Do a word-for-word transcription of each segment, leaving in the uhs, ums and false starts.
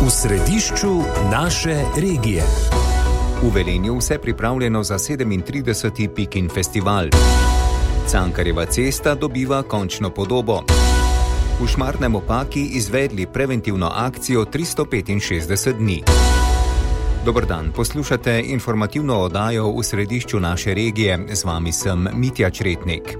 V središču naše regije. V Velenju vse pripravljeno za sedemintrideseti Pikin festival. Cankarjeva cesta dobiva končno podobo. V Šmartnem ob Paki izvedli preventivno akcijo tristo petinšestdeset dni. Dober dan, poslušate informativno oddajo v središču naše regije. Z vami sem Mitja Čretnik.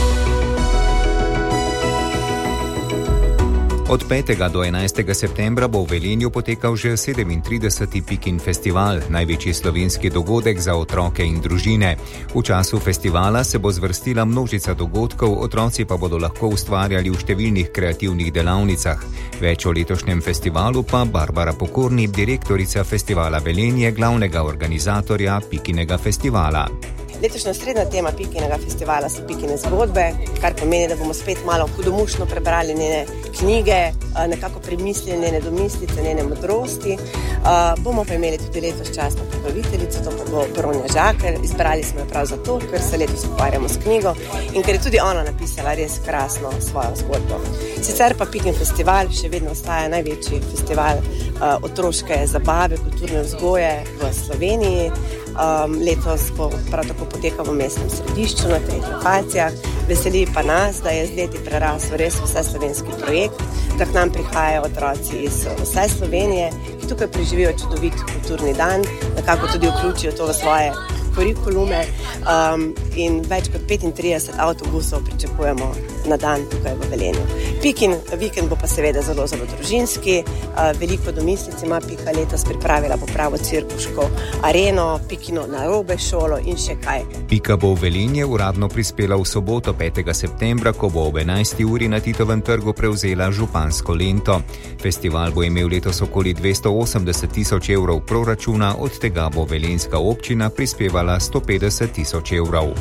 Od petega do enajstega septembra bo v Velenju potekal že sedemintrideseti Pikin festival, največji slovenski dogodek za otroke in družine. V času festivala se bo zvrstila množica dogodkov, otroci pa bodo lahko ustvarjali v številnih kreativnih delavnicah. Več o letošnjem festivalu pa Barbara Pokorni, direktorica festivala Velenje, glavnega organizatorja Pikinega festivala. Letošnja srednja tema Pikinega festivala so Pikine zgodbe, kar pomeni, da bomo spet malo hudomušno prebrali njene knjige, nekako premislili njene domislice, njene modrosti. Uh, bomo pa imeli tudi letos častno pokroviteljico, to pa bo Bronja Žakelj. Izbrali smo jo prav zato, ker se letos ukvarjamo s knjigo in ker je tudi ona napisala res krasno svojo zgodbo. Sicer pa Pikin festival še vedno ostaja največji festival uh, otroške zabave, kulturne vzgoje v Sloveniji. Um, letos bo prav tako potekal v mestnem središču na treh lokacijah. Veseli pa nas, da je z leti prerasel res vse slovenski projekt, da k nam prihajajo otroci iz vse Slovenije, ki tukaj preživijo čudovit kulturni dan, nekako tudi vključijo to v svoje kurikulume um, in več kot petintrideset avtobusov pričakujemo na dan tukaj v Velenju. Pikin vikend bo pa seveda zelo, zelo družinski, uh, veliko domislic ima Pika letos, pripravila bo pravo cirkuško areno, Pikino narobe šolo in še kaj. Pika bo v Velenje uradno prispela v soboto petega septembra, ko bo ob enajsti uri na Titovem trgu prevzela župansko lento. Festival bo imel letos okoli dvesto osemdeset tisoč evrov proračuna, od tega bo velenjska občina prispevala sto petdeset tisoč evrov.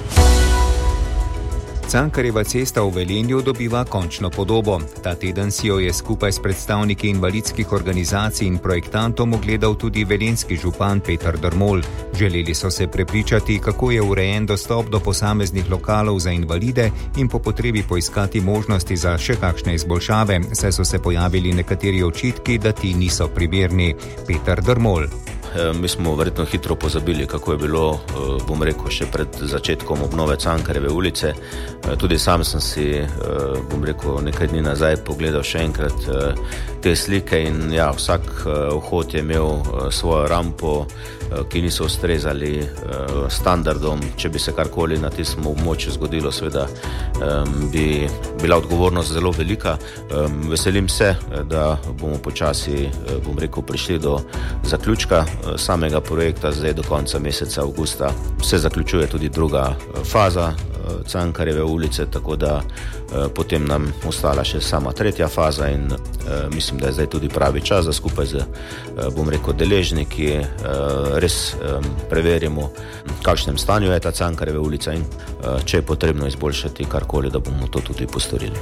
Cankarjeva cesta v Velenju dobiva končno podobo. Ta teden si jo je skupaj s predstavniki invalidskih organizacij in projektantom ogledal tudi velenjski župan Peter Drmol. Želeli so se prepričati, kako je urejen dostop do posameznih lokalov za invalide in po potrebi poiskati možnosti za še kakšne izboljšave, saj so se pojavili nekateri očitki, da ti niso primerni. Peter Drmol. Mi smo verjetno hitro pozabili, kako je bilo, bom rekel, še pred začetkom obnove Cankarjeve ulice. Tudi sam sem si, bom rekel, nekaj dni nazaj pogledal še enkrat te slike in ja, vsak vhod je imel svojo rampo, ki niso ustrezali standardom. Če bi se karkoli na tistem območju zgodilo, seveda bi bila odgovornost zelo velika. Veselim se, da bomo počasi, bom rekel, prišli do zaključka samega projekta. Zdaj do konca meseca avgusta se zaključuje tudi druga faza Cankarjeve ulice, tako da eh, potem nam ostala še sama tretja faza in eh, mislim, da je zdaj tudi pravi čas, da skupaj z, eh, bom rekel, deležniki eh, res eh, preverimo, v kakšnem stanju je ta Cankarjeva ulica in eh, če je potrebno izboljšati karkoli, da bomo to tudi postorili.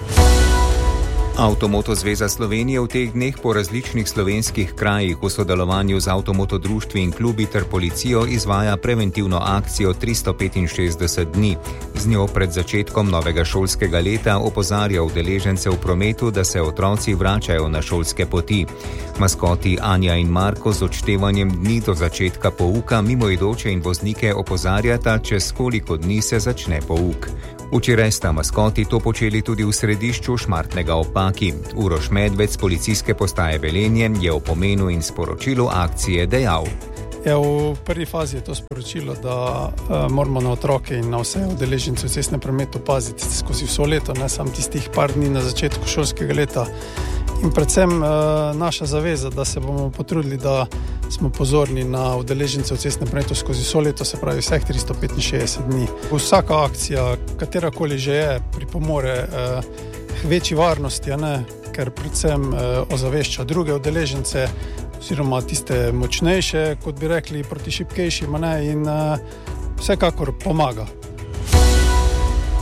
Avtomoto zveza Slovenije v teh dneh po različnih slovenskih krajih v sodelovanju z avtomotodruštvi in klubi ter policijo izvaja preventivno akcijo tristo petinšestdeset dni. Z njo pred začetkom novega šolskega leta opozarja udeležence v prometu, da se otroci vračajo na šolske poti. Maskoti Anja in Marko z odštevanjem dni do začetka pouka mimoidoče in voznike opozarjata, čez koliko dni se začne pouk. Včeraj sta maskoti to počeli tudi v središču Šmartnega ob Paki. Uroš Medved z policijske postaje Velenje je o pomenu in sporočilu akcije dejal. Ja, v prvi fazi je to sporočilo, da uh, moramo na otroke in na vse udeležence v cestnem prometu paziti skozi vso leto, ne samo tistih par dni na začetku šolskega leta. In predvsem uh, naša zaveza, da se bomo potrudili, da smo pozorni na udeležence v cestnem prometu skozi vso leto, se pravi vseh tristo petinšestdeset dni. Vsaka akcija, katerakoli že je, pripomore uh, k večji varnosti, ne? Ker predvsem uh, ozavešča druge udeležence, oziroma tiste močnejše, kot bi rekli, proti šibkejšim, ne? In uh, vsekakor pomaga.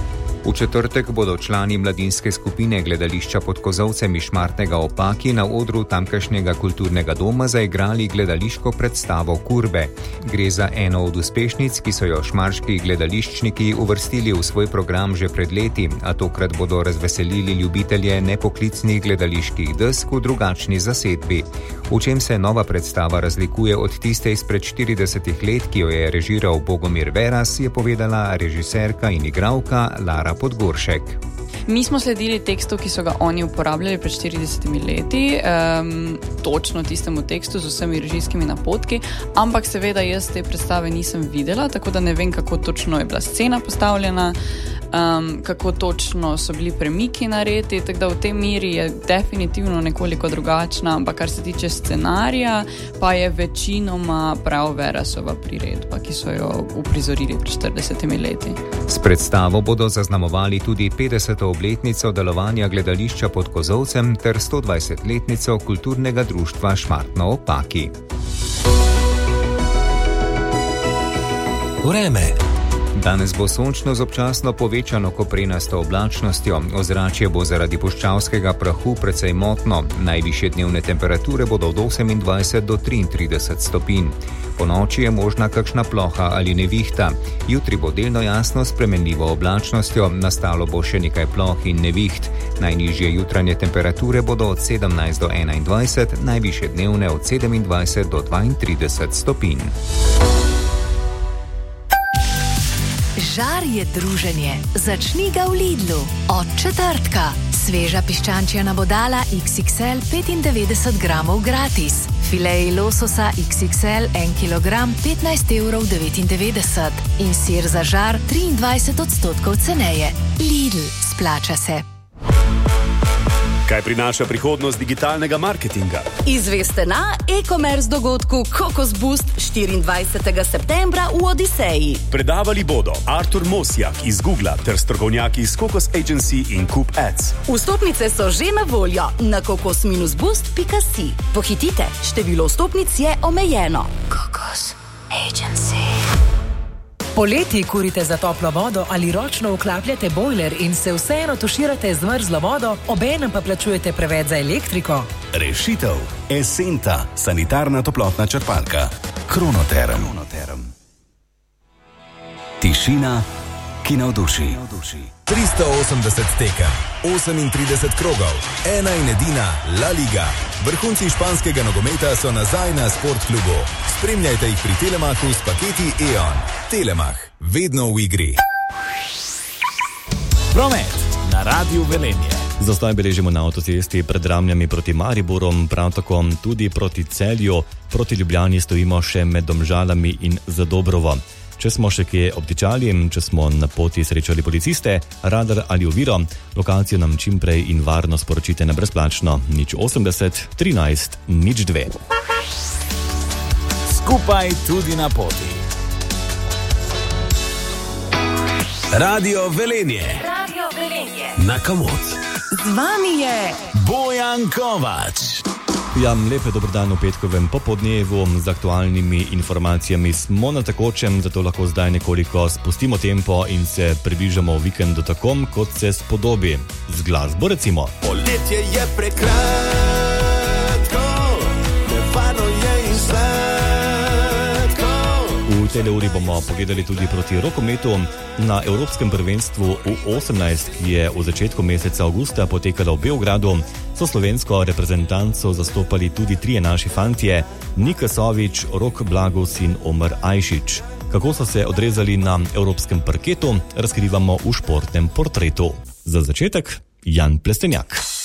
V četrtek bodo člani mladinske skupine gledališča pod Kozolcem iz Šmartnega ob Paki na odru tamkajšnjega kulturnega doma zaigrali gledališko predstavo Kurbe. Gre za eno od uspešnic, ki so jo šmarški gledališčniki uvrstili v svoj program že pred leti, a tokrat bodo razveselili ljubitelje nepoklicnih gledaliških desk v drugačni zasedbi. V čem se nova predstava razlikuje od tiste izpred štiridesetih let, ki jo je režiral Bogomir Veras, je povedala režiserka in igralka Lara Podgoršek. Mi smo sledili tekstu, ki so ga oni uporabljali pred štiridesetimi leti, um, točno tistemu tekstu z vsemi režijskimi napotki, ampak seveda jaz te predstave nisem videla, tako da ne vem, kako točno je bila scena postavljena, um, kako točno so bili premiki narejeni, tako da v tej meri je definitivno nekoliko drugačna, ampak kar se tiče scenarija, pa je večinoma prav Verasova priredba, ki so jo uprizorili pred štiridesetimi leti. S predstavo bodo zaznamovali tudi petdeseto obletnico delovanja gledališča pod Kozolcem ter stodvajsetletnico kulturnega društva Šmartno ob Paki. Vreme. Danes bo sončno z občasno povečano koprenasto oblačnostjo. Ozračje bo zaradi puščavskega prahu precej motno. Najvišje dnevne temperature bodo od osemindvajset do triintrideset stopinj. Ponoči je možna kakšna ploha ali nevihta. Jutri bo delno jasno s spremenljivo oblačnostjo, nastalo bo še nekaj ploh in neviht. Najnižje jutranje temperature bodo od sedemnajst do enaindvajset, najvišje dnevne od sedemindvajset do dvaintrideset stopinj. Žar je druženje. Začni ga v Lidlu. Od četrtka. Sveža piščančja nabodala iks iks el petindevetdeset gramov gratis. Fileji lososa iks iks el en kilogram petnajst evrov devetindevetdeset. In sir za žar triindvajset odstotkov ceneje. Lidl, splača se. Kaj prinaša prihodnost digitalnega marketinga? Izveste na e-commerce dogodku Kokos Boost štiriindvajsetega septembra v Odiseji. Predavali bodo Artur Mosjak iz Googla ter strokovnjaki iz Kokos Agency in Coop Ads. Vstopnice so že na voljo na kokos boost pika si. Pohitite, število vstopnic je omejeno. Kokos Agency. Poleti kurite za toplo vodo ali ročno vklapljate bojler in se vseeno tuširate z mrzlo vodo, obenem pa plačujete preveč za elektriko? Rešitev. Esenta, sanitarna toplotna črpalka. Kronoterm. Tišina, ki navduši. tristo osemdeset tekem, osemintrideset krogov, ena in edina La Liga. Vrhunci španskega nogometa so nazaj na Sportklubu. Spremljajte jih pri Telemachu s paketi E O N. Telemach, vedno v igri. Promet na Radiu Velenje. Zastoj beležimo na avtocesti pred Ramljami proti Mariborom, prav tako tudi proti Celju. Proti Ljubljani stojimo še med Domžalami in Zadobrovo. Če smo še kje obtičali, če smo na poti srečali policiste, radar ali oviro, lokacijo nam čim prej in varno sporočite na brezplačno nič osemdeset trinajst nič dve. Skupaj tudi na poti. Radio Velenje. Radio Velenje. Na Komod. Z vami je Bojan Kovač. Ja, lepe dober dan v petkovem popodnevu. Z aktualnimi informacijami smo na tekočem, zato lahko zdaj nekoliko spustimo tempo in se približamo vikendu tako, kot se spodobi. Z glasbo recimo. Poletje je prekratko, nevarno je in sladko. V tej uri bomo pogledali tudi proti rokometu. Na Evropskem prvenstvu U osemnajst, ki je v začetku meseca avgusta potekalo v Beogradu, so slovensko reprezentanco zastopali tudi trije naši fantje, Nika Sovič, Rok Blagus in Omer Ajšič. Kako so se odrezali na evropskem parketu, razkrivamo v športnem portretu. Za začetek Jan Plestenjak.